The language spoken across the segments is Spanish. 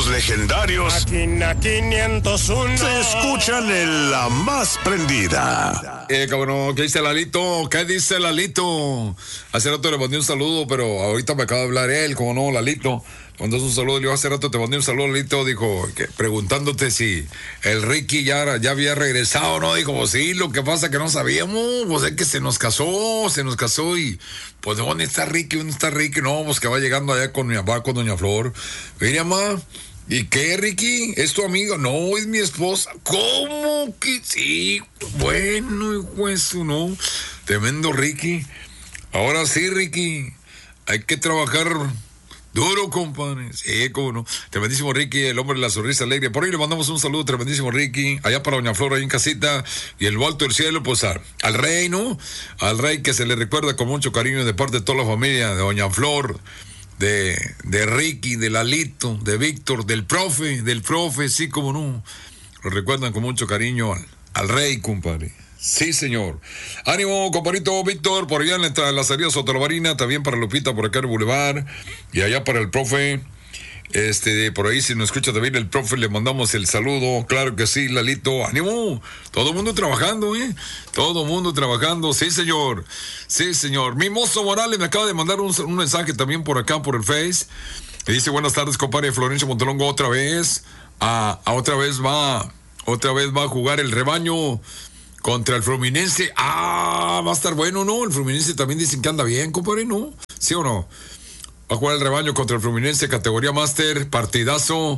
los legendarios Máquina 501 se escuchan en La Más Prendida. Cabrón, ¿qué dice Lalito? ¿Qué dice Lalito? Hace rato le mandé un saludo, pero ahorita me acaba de hablar él, como no, Lalito. Cuando es un saludo, yo hace rato te mandé un saludo, Lalito, dijo, preguntándote si el Ricky ya había regresado, ¿no? Dijo, pues sí, lo que pasa que no sabíamos, pues es que se nos casó y, pues, ¿dónde está Ricky? ¿Dónde está Ricky? No, pues que va llegando allá con mi papá, con doña Flor. Mira, ma, ¿y qué, Ricky? ¿Es tu amigo? No, es mi esposa. ¿Cómo que sí? Bueno, hijo, eso, ¿no? Tremendo Ricky. Ahora sí, Ricky, hay que trabajar duro, compadre. Sí, cómo no. Tremendísimo Ricky, el hombre de la sonrisa alegre. Por ahí le mandamos un saludo, tremendísimo Ricky. Allá para doña Flor, ahí en casita. Y el alto del cielo, pues al rey, ¿no? Al rey que se le recuerda con mucho cariño de parte de toda la familia, de doña Flor, de Ricky, de Lalito, de Víctor, del profe, sí, cómo no. Lo recuerdan con mucho cariño al rey, compadre. Sí, señor. Ánimo, compadrito Víctor, por allá en la salida Sotolabarina, también para Lupita por acá en el Boulevard, y allá para el profe, por ahí si nos escucha también el profe, le mandamos el saludo, claro que sí, Lalito, ánimo, todo el mundo trabajando, todo el mundo trabajando, sí, señor, Mimoso Morales me acaba de mandar un mensaje también por acá, por el Face, y dice, buenas tardes, compadre Florencio Montelongo, otra vez va a jugar el rebaño contra el Fluminense. Va a estar bueno, ¿no? El Fluminense también dicen que anda bien, compadre, ¿no? ¿Sí o no? Va a jugar el rebaño contra el Fluminense, categoría máster, partidazo.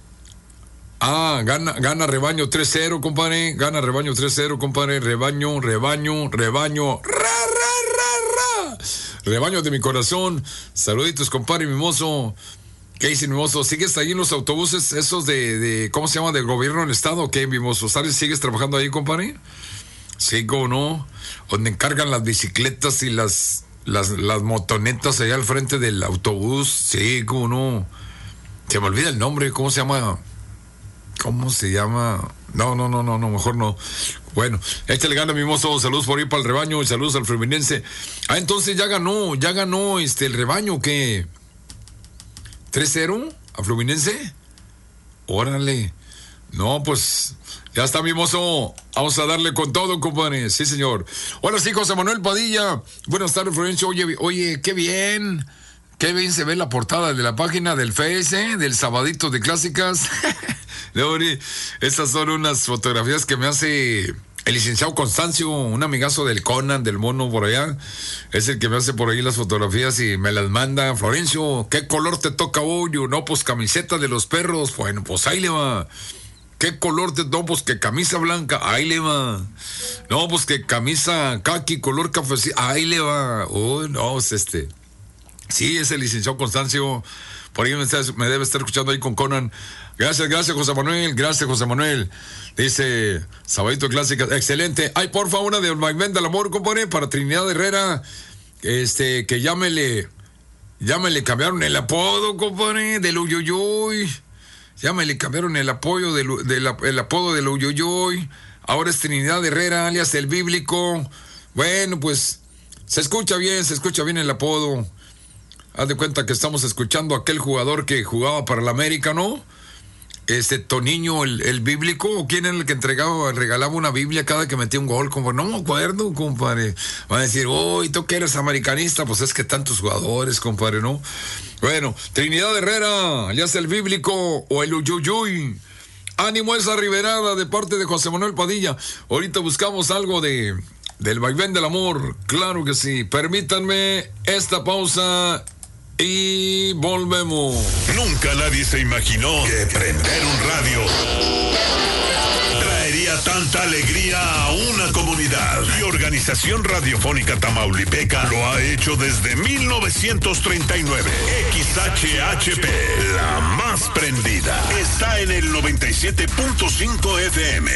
Gana rebaño 3-0, compadre. Gana rebaño 3-0, compadre. Rebaño. Rebaño de mi corazón. Saluditos, compadre Mimoso. ¿Qué dice, Mimoso? ¿Sigues ahí en los autobuses esos de ¿cómo se llama? ¿Del gobierno del estado? ¿O qué, Mimoso? ¿Sigues trabajando ahí, compadre? Sí, ¿cómo no? Donde encargan las bicicletas y las motonetas allá al frente del autobús. Sí, ¿cómo no? Se me olvida el nombre. ¿Cómo se llama? No, mejor no. Bueno, échale gana, Mimoso. Saludos por ahí para el rebaño y saludos al Fluminense. Entonces ya ganó el rebaño, ¿qué? 3-0 a Fluminense. Órale. No, pues ya está, Mimoso. Vamos a darle con todo, compadre. Sí, señor. Ahora sí, José Manuel Padilla. Buenas tardes, Florencio. Oye, qué bien. Qué bien se ve la portada de la página del Face, del Sabadito de Clásicas. Esas son unas fotografías que me hace el licenciado Constancio, un amigazo del Conan, del Mono por allá. Es el que me hace por ahí las fotografías y me las manda. Florencio, ¿qué color te toca hoy? No, pues camiseta de los perros. Bueno, pues ahí le va. ¿Qué color te toca? Pues que camisa blanca. Ahí le va. No, pues que camisa kaki, color café. Ahí le va. No, es Sí, es el licenciado Constancio. Por ahí me debe estar escuchando ahí con Conan. Gracias, José Manuel. Gracias, José Manuel. Dice, Sabadito Clásicas. Excelente. Ay, por favor, una de Magmen del Amor, compadre, para Trinidad Herrera. Que ya me le cambiaron el apodo, compadre, del Uyuyuy. Ya me le cambiaron el apodo el apodo del Uyuyuy. Ahora es Trinidad Herrera, alias el Bíblico. Bueno, pues, se escucha bien el apodo. Haz de cuenta que estamos escuchando a aquel jugador que jugaba para el América, ¿no? Toniño, el bíblico. ¿Quién era el que regalaba una Biblia cada que metía un gol? No me acuerdo, compadre. Van a decir, ¿tú que eres americanista? Pues es que tantos jugadores, compadre, ¿no? Bueno, Trinidad Herrera, ya sea el bíblico o el Uyuyuy. Ánimo esa riverada de parte de José Manuel Padilla. Ahorita buscamos algo del vaivén del amor. Claro que sí. Permítanme esta pausa y volvemos. Nunca nadie se imaginó que prender un radio traería tanta alegría a una comunidad. Y Organización Radiofónica Tamaulipeca lo ha hecho desde 1939. XHHP, la más prendida, está en el 97.5 FM.